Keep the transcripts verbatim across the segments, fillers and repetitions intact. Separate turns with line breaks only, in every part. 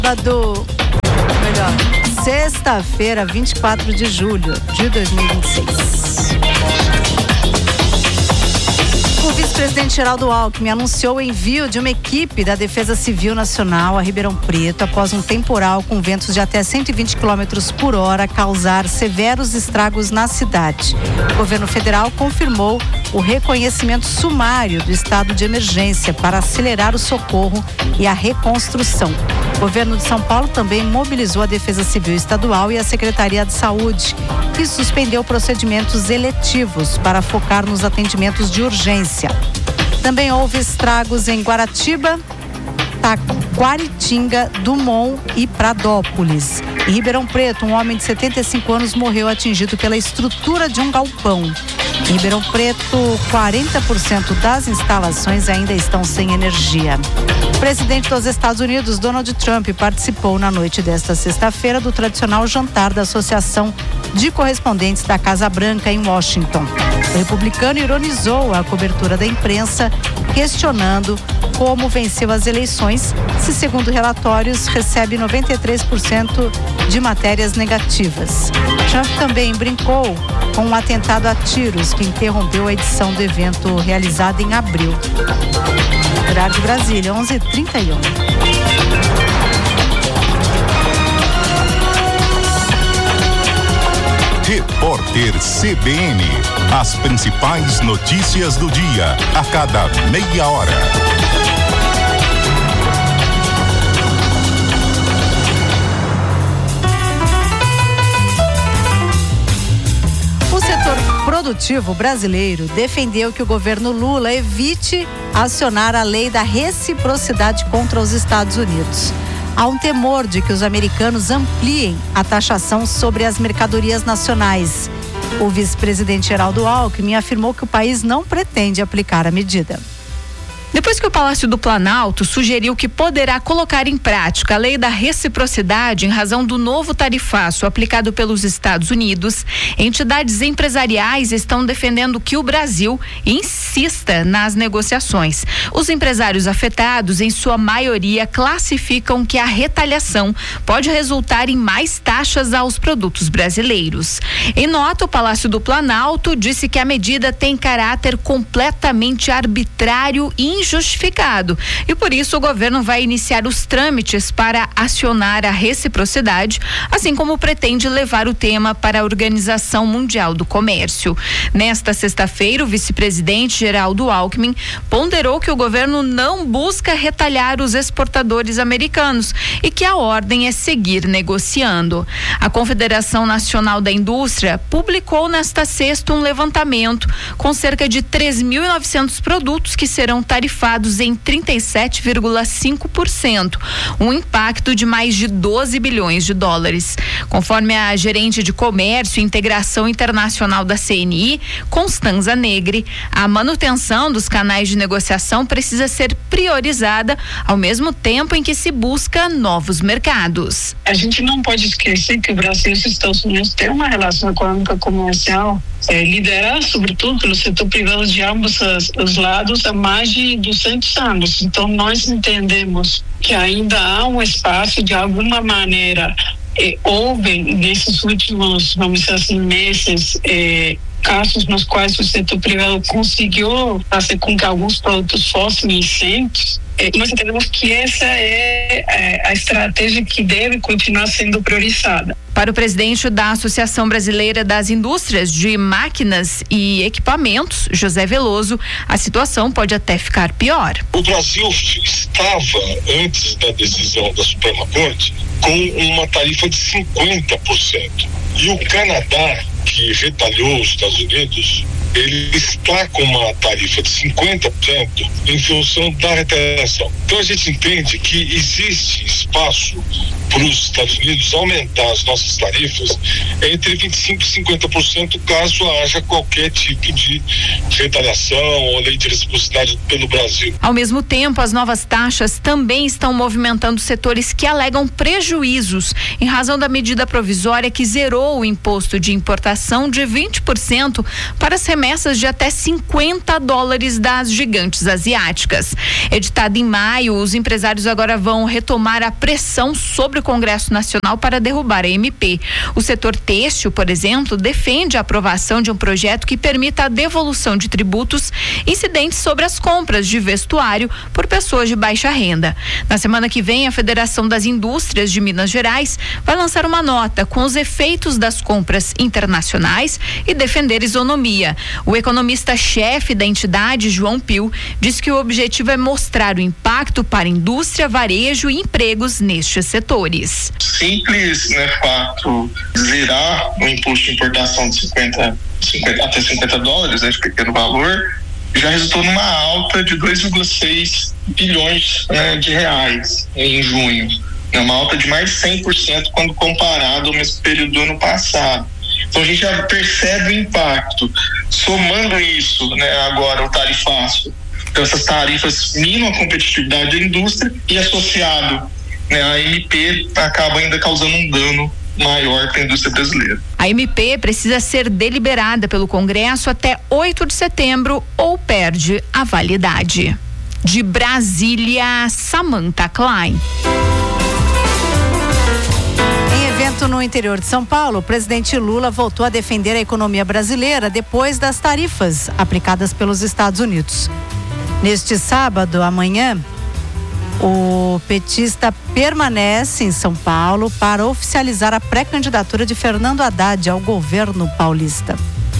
Sábado, melhor, sexta-feira, vinte e quatro de julho de dois mil e vinte e seis. O vice-presidente Geraldo Alckmin anunciou o envio de uma equipe da Defesa Civil Nacional a Ribeirão Preto após um temporal com ventos de até cento e vinte quilômetros por hora causar severos estragos na cidade. O governo federal confirmou o reconhecimento sumário do estado de emergência para acelerar o socorro e a reconstrução. O governo de São Paulo também mobilizou a Defesa Civil Estadual e a Secretaria de Saúde, que suspendeu procedimentos eletivos para focar nos atendimentos de urgência. Também houve estragos em Guaratiba, Taquaritinga, Dumont e Pradópolis. Em Ribeirão Preto, um homem de setenta e cinco anos morreu atingido pela estrutura de um galpão. Em Ribeirão Preto, quarenta por cento das instalações ainda estão sem energia. O presidente dos Estados Unidos, Donald Trump, participou na noite desta sexta-feira do tradicional jantar da Associação de Correspondentes da Casa Branca em Washington. O republicano ironizou a cobertura da imprensa, questionando como venceu as eleições, se, segundo relatórios, recebe noventa e três por cento de matérias negativas. Trump também brincou com um atentado a tiros que interrompeu a edição do evento realizado em abril. Horário de Brasília, onze e trinta e um.
Repórter C B N. As principais notícias do dia, a cada meia hora.
O setor produtivo brasileiro defendeu que o governo Lula evite acionar a lei da reciprocidade contra os Estados Unidos. Há um temor de que os americanos ampliem a taxação sobre as mercadorias nacionais. O vice-presidente Geraldo Alckmin afirmou que o país não pretende aplicar a medida.
Depois que o Palácio do Planalto sugeriu que poderá colocar em prática a lei da reciprocidade em razão do novo tarifaço aplicado pelos Estados Unidos, entidades empresariais estão defendendo que o Brasil insista nas negociações. Os empresários afetados, em sua maioria, classificam que a retaliação pode resultar em mais taxas aos produtos brasileiros. Em nota, o Palácio do Planalto disse que a medida tem caráter completamente arbitrário e injustificado e por isso o governo vai iniciar os trâmites para acionar a reciprocidade, assim como pretende levar o tema para a Organização Mundial do Comércio. Nesta sexta-feira, o vice-presidente Geraldo Alckmin ponderou que o governo não busca retalhar os exportadores americanos e que a ordem é seguir negociando. A Confederação Nacional da Indústria publicou nesta sexta um levantamento com cerca de três mil e novecentos produtos que serão tarifados em trinta e sete vírgula cinco por cento, um impacto de mais de doze bilhões de dólares. Conforme a gerente de Comércio e Integração Internacional da C N I, Constanza Negri, a manutenção dos canais de negociação precisa ser priorizada ao mesmo tempo em que se busca novos mercados.
A gente não pode esquecer que o Brasil e os Estados Unidos têm uma relação econômica comercial é, liderada sobretudo pelo setor privado de ambos as, os lados há mais de duzentos anos. Então nós entendemos que ainda há um espaço, de alguma maneira, eh, houve nesses últimos, vamos dizer assim, meses, eh, casos nos quais o setor privado conseguiu fazer com que alguns produtos fossem isentos. Eh, nós entendemos que essa é eh, a estratégia que deve continuar sendo priorizada.
Para o presidente da Associação Brasileira das Indústrias de Máquinas e Equipamentos, José Veloso, a situação pode até ficar pior.
O Brasil estava, antes da decisão da Suprema Corte, com uma tarifa de cinquenta por cento. E o Canadá, que retalhou os Estados Unidos, ele está com uma tarifa de cinquenta por cento em função da retaliação. Então a gente entende que existe espaço para os Estados Unidos aumentar as nossas tarifas entre vinte e cinco por cento e cinquenta por cento caso haja qualquer tipo de retaliação ou lei de reciprocidade pelo Brasil.
Ao mesmo tempo, as novas taxas também estão movimentando setores que alegam prejuízos em razão da medida provisória que zerou o imposto de importação de vinte por cento para as remessas promessas de até cinquenta dólares das gigantes asiáticas. Editado em maio, os empresários agora vão retomar a pressão sobre o Congresso Nacional para derrubar a M P. O setor têxtil, por exemplo, defende a aprovação de um projeto que permita a devolução de tributos incidentes sobre as compras de vestuário por pessoas de baixa renda. Na semana que vem, a Federação das Indústrias de Minas Gerais vai lançar uma nota com os efeitos das compras internacionais e defender isonomia. O economista-chefe da entidade, João Pio, diz que o objetivo é mostrar o impacto para a indústria, varejo e empregos nestes setores.
Simples, né, fato, zerar o imposto de importação de cinquenta, cinquenta até cinquenta dólares, né, de pequeno valor, já resultou numa alta de dois vírgula seis bilhões, né, de reais em junho. É uma alta de mais de cem por cento quando comparado ao mesmo período do ano passado. Então a gente já percebe o impacto. Somando isso, né, agora o tarifaço, então essas tarifas minam a competitividade da indústria e associado, né, a M P acaba ainda causando um dano maior para a indústria brasileira.
A M P precisa ser deliberada pelo Congresso até oito de setembro ou perde a validade. De Brasília, Samantha Klein.
Em evento no interior de São Paulo, o presidente Lula voltou a defender a economia brasileira depois das tarifas aplicadas pelos Estados Unidos. Neste sábado, amanhã, o petista permanece em São Paulo para oficializar a pré-candidatura de Fernando Haddad ao governo paulista.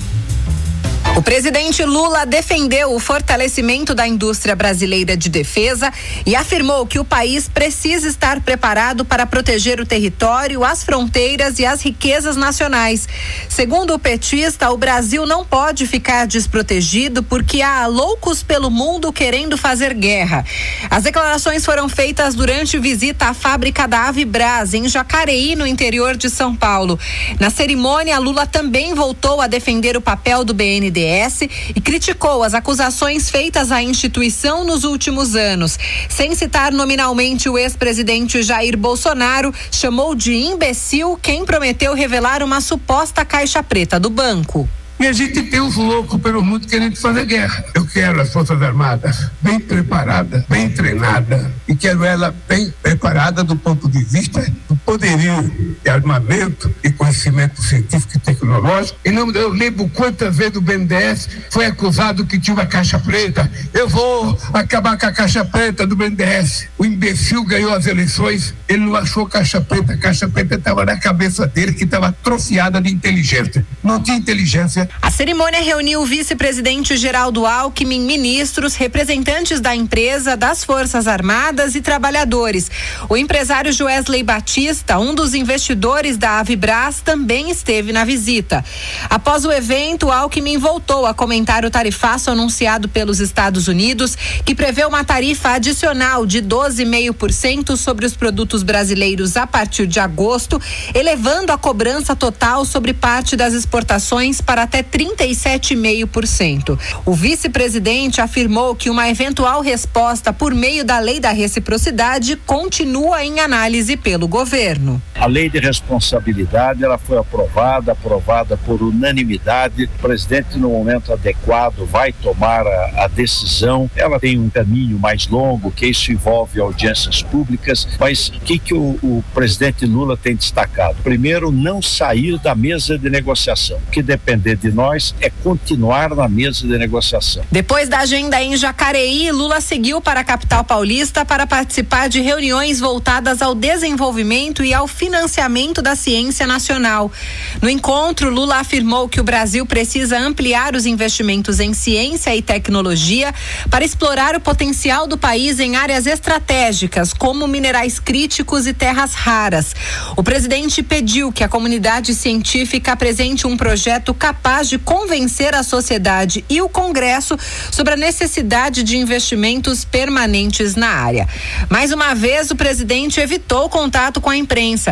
O presidente Lula defendeu o fortalecimento da indústria brasileira de defesa e afirmou que o país precisa estar preparado para proteger o território, as fronteiras e as riquezas nacionais. Segundo o petista, o Brasil não pode ficar desprotegido porque há loucos pelo mundo querendo fazer guerra. As declarações foram feitas durante visita à fábrica da Avibraz, em Jacareí, no interior de São Paulo. Na cerimônia, Lula também voltou a defender o papel do B N D E S e criticou as acusações feitas à instituição nos últimos anos. Sem citar nominalmente o ex-presidente Jair Bolsonaro, chamou de imbecil quem prometeu revelar uma suposta caixa preta do banco.
E a gente tem os loucos pelo mundo querendo fazer guerra. Eu quero as Forças Armadas bem preparadas, bem treinadas, e quero ela bem preparada do ponto de vista do poderio de armamento e conhecimento científico e tecnológico. E não, eu lembro quantas vezes o B N D E S foi acusado que tinha uma caixa preta. Eu vou acabar com a caixa preta do B N D E S. O imbecil ganhou as eleições, ele não achou caixa preta. A caixa preta estava na cabeça dele, que estava atrofiada de inteligência. Não tinha inteligência.
A cerimônia reuniu o vice-presidente Geraldo Alckmin, ministros, representantes da empresa, das Forças Armadas e trabalhadores. O empresário Joesley Batista, um dos investidores da Avibraz, também esteve na visita. Após o evento, Alckmin voltou a comentar o tarifaço anunciado pelos Estados Unidos, que prevê uma tarifa adicional de doze vírgula cinco por cento sobre os produtos brasileiros a partir de agosto, elevando a cobrança total sobre parte das exportações para até trinta e sete vírgula cinco por cento. O vice-presidente afirmou que uma eventual resposta por meio da lei da reciprocidade continua em análise pelo governo.
A lei de responsabilidade, ela foi aprovada, aprovada por unanimidade. O presidente, no momento adequado, vai tomar a, a decisão. Ela tem um caminho mais longo, que isso envolve audiências públicas, mas o que, que o, o presidente Lula tem destacado? Primeiro, não sair da mesa de negociação. O que depender de nós é continuar na mesa de negociação.
Depois da agenda em Jacareí, Lula seguiu para a capital paulista para participar de reuniões voltadas ao desenvolvimento e ao financiamento da ciência nacional. No encontro, Lula afirmou que o Brasil precisa ampliar os investimentos em ciência e tecnologia para explorar o potencial do país em áreas estratégicas, como minerais críticos e terras raras. O presidente pediu que a comunidade científica apresente um projeto capaz de convencer a sociedade e o Congresso sobre a necessidade de investimentos permanentes na área. Mais uma vez, o presidente evitou contato com a imprensa.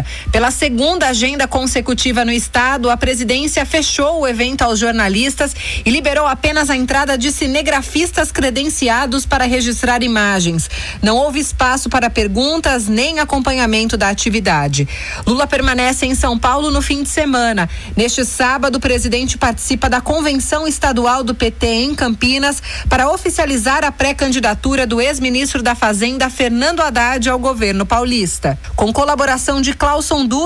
Pela segunda agenda consecutiva no estado, a presidência fechou o evento aos jornalistas e liberou apenas a entrada de cinegrafistas credenciados para registrar imagens. Não houve espaço para perguntas nem acompanhamento da atividade. Lula permanece em São Paulo no fim de semana. Neste sábado, o presidente participa da convenção estadual do P T em Campinas para oficializar a pré-candidatura do ex-ministro da Fazenda, Fernando Haddad, ao governo paulista. Com colaboração de Clauson Du